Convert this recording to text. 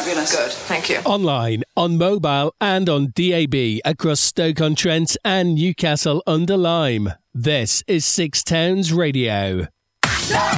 Fabulous. Good, thank you. Online, on mobile and on DAB across Stoke-on-Trent and Newcastle under Lyme. This is Six Towns Radio.